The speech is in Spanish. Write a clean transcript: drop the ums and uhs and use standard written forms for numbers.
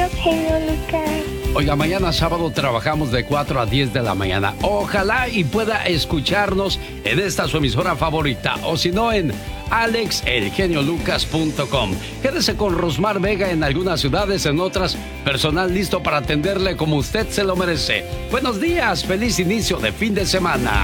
genio Lucas. Oiga, mañana sábado trabajamos de 4 a 10 de la mañana. Ojalá y pueda escucharnos en esta su emisora favorita, o si no en alexelgeniolucas.com. Quédese con Rosmar Vega en algunas ciudades, en otras, personal listo para atenderle como usted se lo merece. Buenos días, feliz inicio de fin de semana.